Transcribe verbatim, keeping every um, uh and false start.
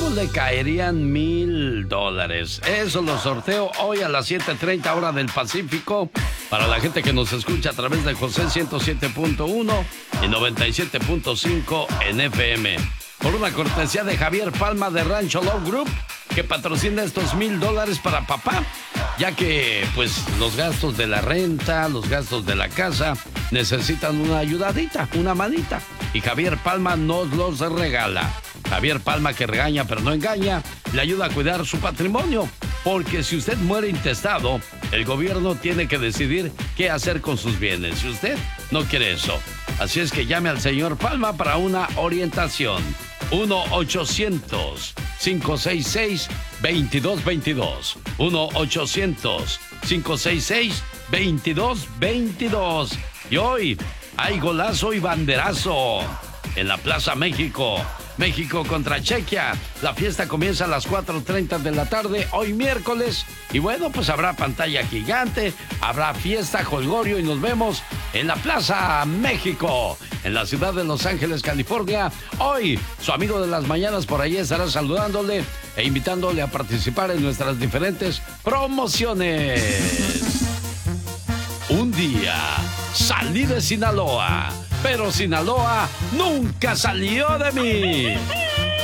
uno le caerían mil dólares. Eso lo sorteo hoy a las siete treinta hora del Pacífico para la gente que nos escucha a través de José ciento siete punto uno y noventa y siete punto cinco en F M. Por una cortesía de Javier Palma de Rancho Love Group, que patrocina estos mil dólares para papá, ya que pues los gastos de la renta, los gastos de la casa necesitan una ayudadita, una manita, y Javier Palma nos los regala. Javier Palma, que regaña pero no engaña, le ayuda a cuidar su patrimonio, porque si usted muere intestado, el gobierno tiene que decidir qué hacer con sus bienes, y usted no quiere eso. Así es que llame al señor Palma para una orientación. uno ochocientos, cinco seis seis, veintidós veintidós. uno ochocientos, cinco seis seis, veintidós veintidós. Y hoy hay golazo y banderazo en la Plaza México. México contra Chequia. La fiesta comienza a las cuatro treinta de la tarde, hoy miércoles. Y bueno, pues habrá pantalla gigante, habrá fiesta, jolgorio, y nos vemos en la Plaza México, en la ciudad de Los Ángeles, California. Hoy, su amigo de las mañanas por ahí estará saludándole e invitándole a participar en nuestras diferentes promociones. Un día salí de Sinaloa, pero Sinaloa nunca salió de mí.